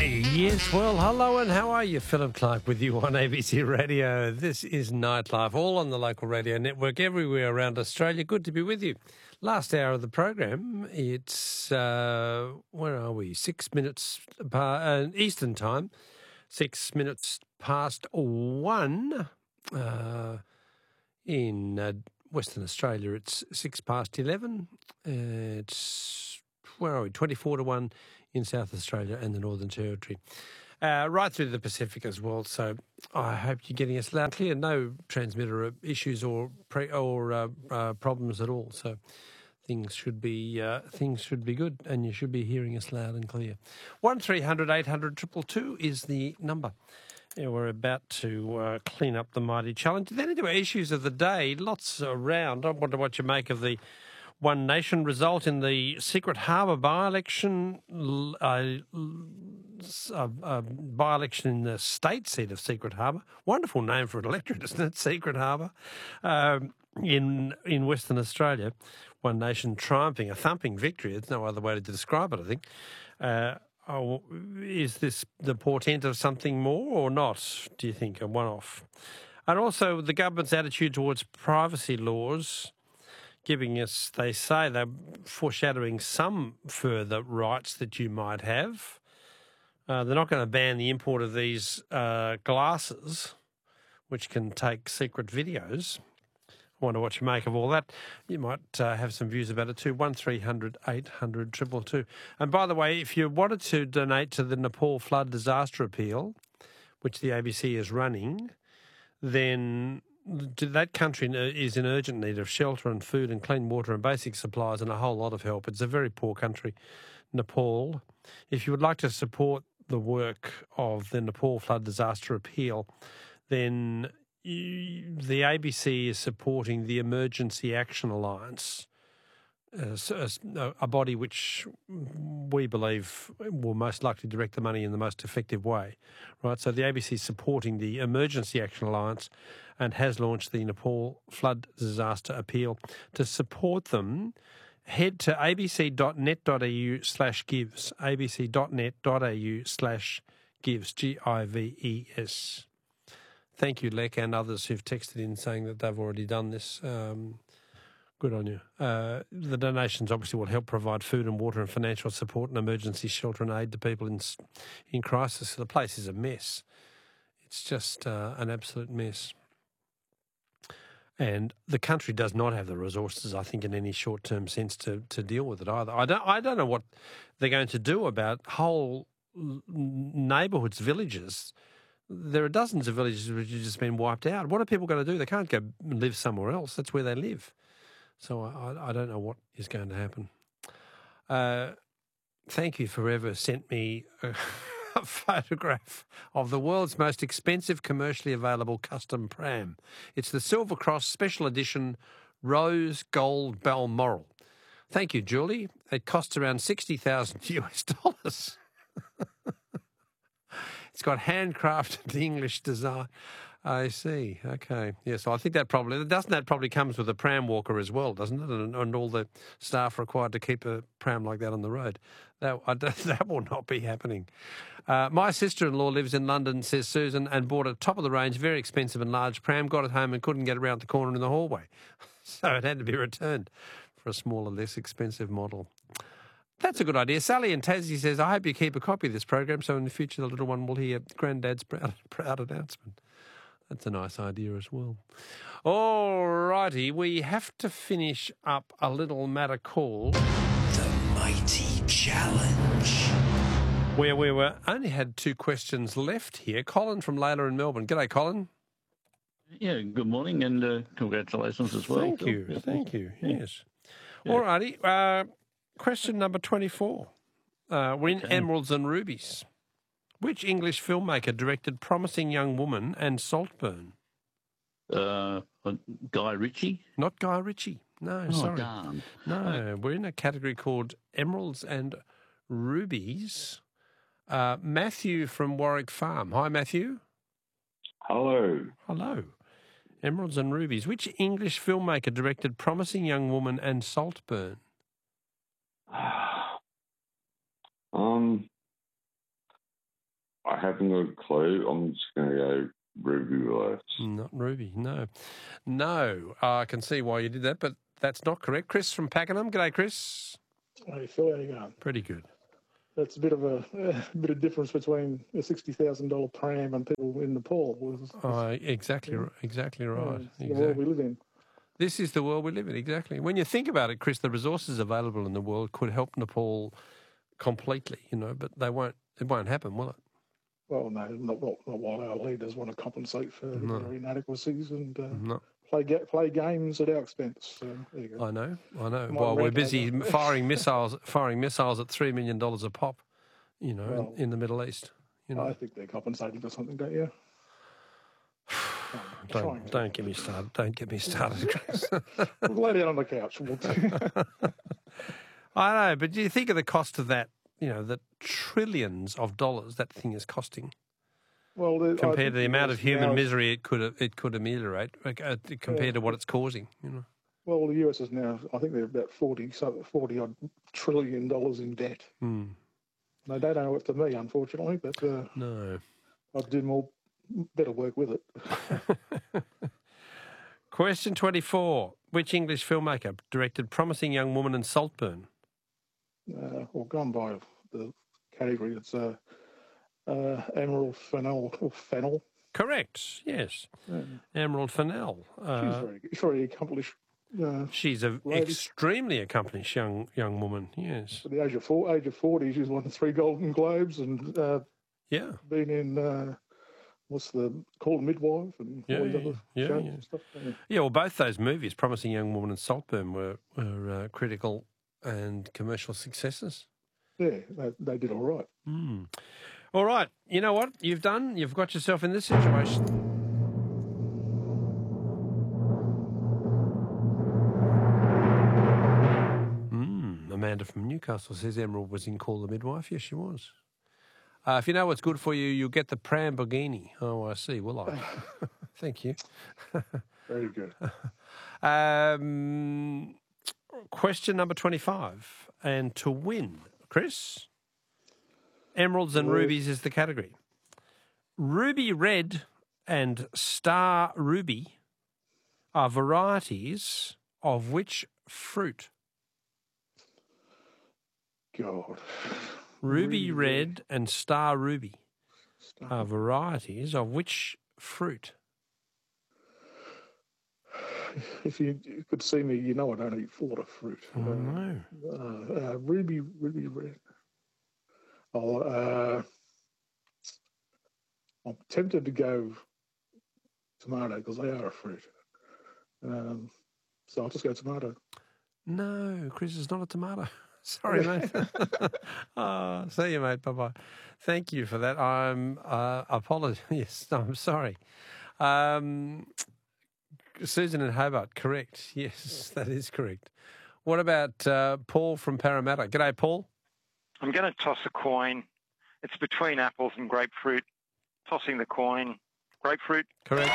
Yes, well, hello and how are you? Philip Clark with you on ABC Radio. This is Nightlife, all on the local radio network everywhere around Australia. Good to be with you. Last hour of the program, it's, where are we? 6 minutes Eastern time, 6 minutes past 1. In Western Australia, it's 6 past 11. It's, where are we? 24 to 1 in South Australia and the Northern Territory. Right through the Pacific as well. So I hope you're getting us loud and clear. No transmitter issues or problems at all. So things should be good, and you should be hearing us loud and clear. 1300 800 222 is the number. Yeah, we're about to clean up the mighty challenge. Then into our issues of the day, lots around. I wonder what you make of the One Nation result in the Secret Harbour by-election, by-election in the state seat of Secret Harbour. Wonderful name for an electorate, isn't it? Secret Harbour in Western Australia. One Nation triumphing, a thumping victory. There's no other way to describe it, I think. Is this the portent of something more or not, do you think, a one-off? And also the government's attitude towards privacy laws, giving us, they say, they're foreshadowing some further rights that you might have. They're not going to ban the import of these glasses, which can take secret videos. I wonder what you make of all that. You might have some views about it too. 1300 800 222. And by the way, if you wanted to donate to the Nepal flood disaster appeal, which the ABC is running, then that country is in urgent need of shelter and food and clean water and basic supplies and a whole lot of help. It's a very poor country, Nepal. If you would like to support the work of the Nepal flood disaster appeal, then the ABC is supporting the Emergency Action Alliance, a body which we believe will most likely direct the money in the most effective way, right? So the ABC is supporting the Emergency Action Alliance and has launched the Nepal flood disaster appeal. To support them, head to abc.net.au/gives, abc.net.au/gives, GIVES. Thank you, Lek, and others who've texted in saying that they've already done this. Good on you. The donations obviously will help provide food and water and financial support and emergency shelter and aid to people in crisis. The place is a mess. It's just an absolute mess. And the country does not have the resources, I think, in any short-term sense to deal with it either. I don't know what they're going to do about whole neighbourhoods, villages. There are dozens of villages which have just been wiped out. What are people going to do? They can't go live somewhere else. That's where they live. So I don't know what is going to happen. Thank you for ever sent me a photograph of the world's most expensive commercially available custom pram. It's the Silver Cross Special Edition Rose Gold Balmoral. Thank you, Julie. It costs around $60,000. It's got handcrafted English design. I see. Okay. Yes, I think that probably comes with a pram walker as well, doesn't it? And all the staff required to keep a pram like that on the road. That will not be happening. My sister-in-law lives in London, says Susan, and bought a top-of-the-range, very expensive and large pram, got it home and couldn't get around the corner in the hallway. So it had to be returned for a smaller, less expensive model. That's a good idea. Sally in Tassie says, I hope you keep a copy of this program so in the future the little one will hear Granddad's proud announcement. That's a nice idea as well. All righty, we have to finish up a little matter called The Mighty Challenge, where we only had 2 questions left here. Colin from Layla in Melbourne. G'day, Colin. Yeah, good morning and congratulations as well. Thank you. Yes. Yeah. All righty. Question number 24. We're in Emeralds and Rubies. Which English filmmaker directed Promising Young Woman and Saltburn? Guy Ritchie? Not Guy Ritchie. No, sorry. Darn. No, we're in a category called Emeralds and Rubies. Matthew from Warwick Farm. Hi, Matthew. Hello. Hello. Emeralds and Rubies. Which English filmmaker directed Promising Young Woman and Saltburn? I haven't got a clue. I'm just going to go Ruby Roulette. Not Ruby, no. No, I can see why you did that, but that's not correct. Chris from Pakenham. G'day, Chris. Hey Phil, how you going? Pretty good. That's a bit of difference between a $60,000 pram and people in Nepal. Exactly right. It's the world we live in. This is the world we live in, exactly. When you think about it, Chris, the resources available in the world could help Nepal completely, but they won't. It won't happen, will it? Well, no, not while our leaders want to compensate for their inadequacies and No. play games at our expense. So there you go. I know. While we're busy firing missiles at $3 million a pop, in the Middle East. I think they're compensating for something, don't you? Don't get me started. Don't get me started, Chris. We'll lay down on the couch. I know, but do you think of the cost of that? The trillions of dollars that thing is costing. Well, compared to the amount of human misery it could ameliorate, compared to what it's causing. Well, the US is now, I think they're about $40 odd trillion in debt. Mm. They don't owe it to me, unfortunately, but no, I'd do better work with it. Question 24. Which English filmmaker directed Promising Young Woman and Saltburn? Gone by the category. It's Emerald Fennell. Correct, yes. Emerald Fennell. She's very accomplished. She's an extremely accomplished young woman, yes. At the age of 40, she's won 3 Golden Globes and been in... what's the called Midwife and all these other shows and stuff. Yeah, well, both those movies, Promising Young Woman and Saltburn, were critical and commercial successes. Yeah, they did all right. Mm. All right, you know what you've done? You've got yourself in this situation. Amanda from Newcastle says Emerald was in Call the Midwife. Yes, she was. If you know what's good for you, you'll get the Pramborghini. Oh, I see. Will I? Thank you. Very good. Question number 25. And to win, Chris, emeralds and rubies is the category. Ruby red and star ruby are varieties of which fruit? God. Ruby red and star ruby are varieties of which fruit? If you could see me, I don't eat a lot of fruit. No. Ruby red. I'm tempted to go tomato because they are a fruit. So I'll just go tomato. No, Chris, it's not a tomato. Sorry, mate. See you, mate. Bye-bye. Thank you for that. I'm apologize. Yes, I'm sorry. Susan in Hobart, correct. Yes, that is correct. What about Paul from Parramatta? G'day, Paul. I'm going to toss a coin. It's between apples and grapefruit. Tossing the coin. Grapefruit. Correct.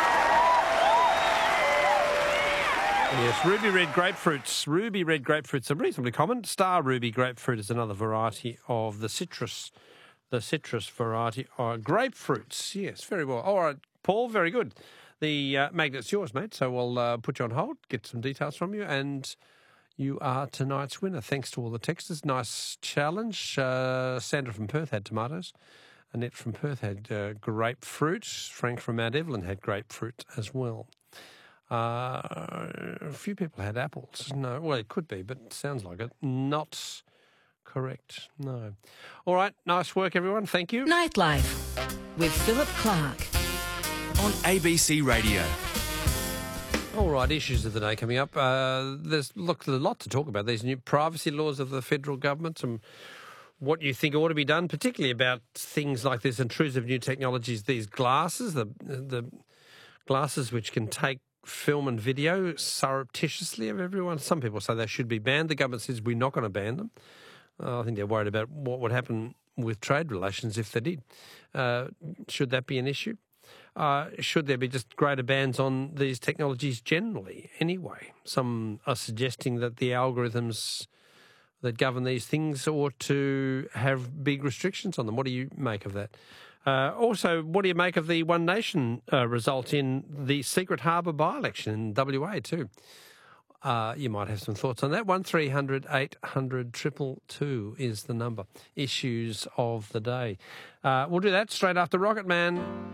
Yes, ruby red grapefruits. Ruby red grapefruits are reasonably common. Star ruby grapefruit is another variety of the citrus variety. Grapefruits, yes, very well. All right, Paul, very good. The magnet's yours, mate, so we'll put you on hold, get some details from you, and you are tonight's winner. Thanks to all the texters. Nice challenge. Sandra from Perth had tomatoes. Annette from Perth had grapefruit. Frank from Mount Evelyn had grapefruit as well. A few people had apples. No, well, it could be, but it sounds like it. Not correct, no. All right, nice work, everyone. Thank you. Nightlife with Philip Clark on ABC Radio. All right, issues of the day coming up. There's a lot to talk about. These new privacy laws of the federal government and what you think ought to be done, particularly about things like this intrusive new technologies, these glasses, the glasses which can take film and video surreptitiously of everyone. Some people say they should be banned. The government says we're not going to ban them. I think they're worried about what would happen with trade relations if they did. Should that be an issue? Should there be just greater bans on these technologies generally anyway? Some are suggesting that the algorithms that govern these things ought to have big restrictions on them. What do you make of that? Also, what do you make of the One Nation result in the Secret Harbour by-election in WA too? You might have some thoughts on that. 1300 800 222 is the number. Issues of the day. We'll do that straight after Rocket Man.